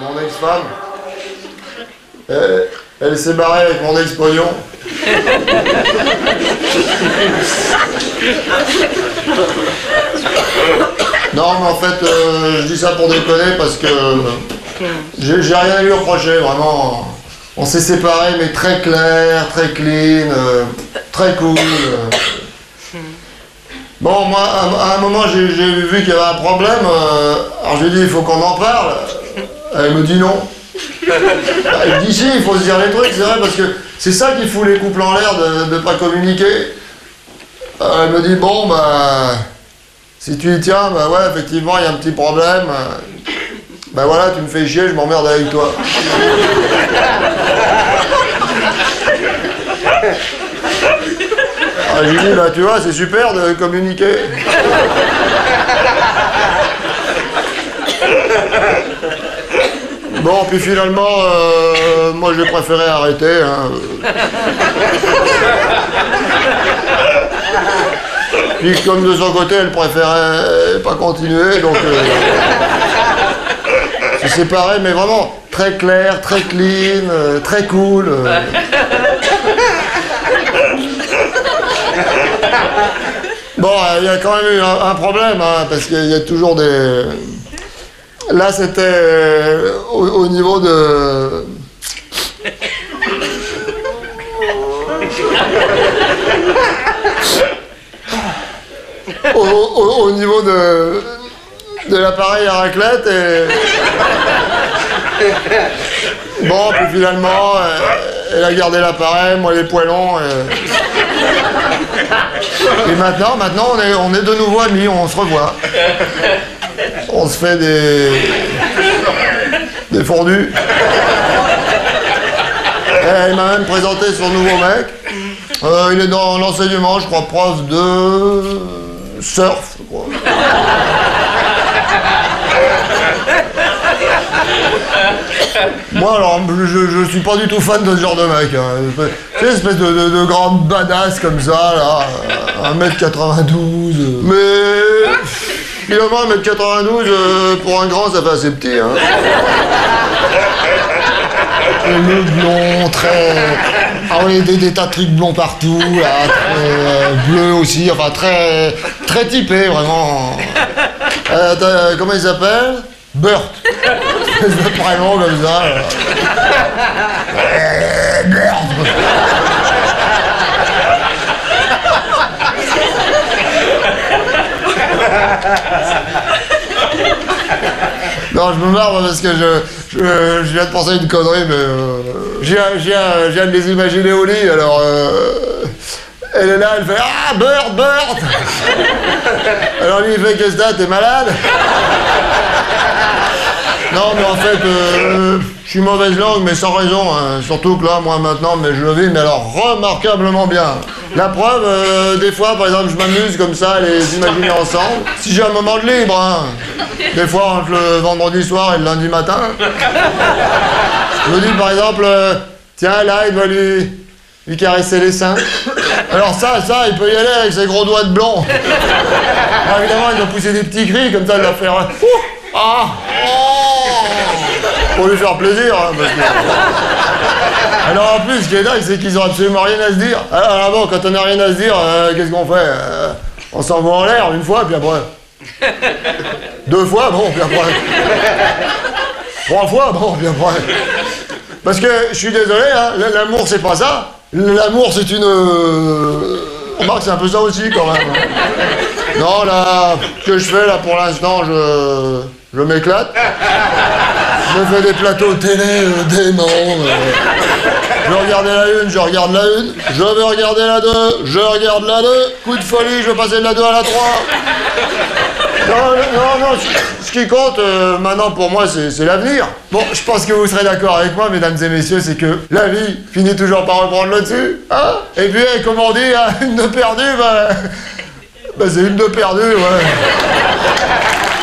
mon ex-femme. Elle s'est barrée avec mon ex-pognon. Non, mais en fait, je dis ça pour déconner parce que j'ai rien à lui reprocher, vraiment. On s'est séparés, mais très clair, très clean, très cool. Bon, moi, à un moment, j'ai vu qu'il y avait un problème. Alors j'ai dit, il faut qu'on en parle. Elle me dit non. Elle dit si, il faut se dire les trucs, c'est vrai, parce que c'est ça qui fout les couples en l'air, de ne pas communiquer. Elle me dit, bon, bah, si tu y tiens, bah ouais, effectivement, il y a un petit problème. Bah voilà, tu me fais chier, je m'emmerde avec toi. J'ai dit, bah tu vois, c'est super de communiquer. Bon, puis finalement, moi j'ai préféré arrêter. Hein. Puis comme de son côté, elle préférait pas continuer, donc... c'est séparé, mais vraiment très clair, très clean, très cool. Bon, il y a quand même eu un problème, hein, parce qu'il y a toujours des... Là, c'était au niveau de... au niveau de l'appareil à raclette et... Bon, puis finalement, elle a gardé l'appareil, moi les poêlons. Et maintenant on est de nouveau amis, on se revoit. On se fait des fondus. Elle m'a même présenté son nouveau mec. Il est dans l'enseignement, je crois, prof de surf, je crois. Moi, alors, je suis pas du tout fan de ce genre de mec. Hein. C'est une espèce de grande badass comme ça, là, 1m92. Mais finalement, 1m92, pour un grand, ça fait assez petit. Hein. Le blond, très... Ah oui, des tas de trucs blonds partout, là, très bleu aussi, enfin très typé, vraiment. Comment il s'appelle? Burt. C'est le prénom comme ça. Burt. Non, je me marre parce que je viens de penser à une connerie, mais je viens de les imaginer au lit, alors elle est là, elle fait « Ah, Burt, Burt !» Alors lui, il fait « Qu'est-ce que t'as, t'es malade ?» Non, mais en fait, je suis mauvaise langue, mais sans raison, hein. Surtout que là, moi, maintenant, mais je le vis, mais alors, remarquablement bien. La preuve, des fois, par exemple, je m'amuse comme ça, à les imaginer ensemble. Si j'ai un moment de libre, hein. Des fois, entre le vendredi soir et le lundi matin. Je me dis, par exemple, tiens, là, il doit lui caresser les seins. Alors ça, il peut y aller avec ses gros doigts de blond. Alors, évidemment, il doit pousser des petits cris, comme ça, il va faire... Ah, pour lui faire plaisir, hein, parce que... Alors en plus, ce qui est dingue, c'est qu'ils ont absolument rien à se dire. Alors bon, quand on n'a rien à se dire, qu'est-ce qu'on fait? On s'envoie en l'air une fois, puis après... 2 fois, bon, puis après... 3 fois, bon, puis après... Parce que, je suis désolé, hein, l'amour, c'est pas ça. L'amour, c'est une... On remarque, c'est un peu ça aussi, quand même. Non, là, ce que je fais, là, pour l'instant, je m'éclate. Je fais des plateaux télé déments. Je veux regarder la une, je regarde la une. Je veux regarder la 2, je regarde la 2. Coup de folie, je veux passer de la 2 à la 3. Non, ce qui compte maintenant pour moi, c'est l'avenir. Bon, je pense que vous serez d'accord avec moi, mesdames et messieurs, c'est que la vie finit toujours par reprendre le dessus. Hein? Et puis, comme on dit, hein, une de perdue, bah c'est une de perdue, ouais.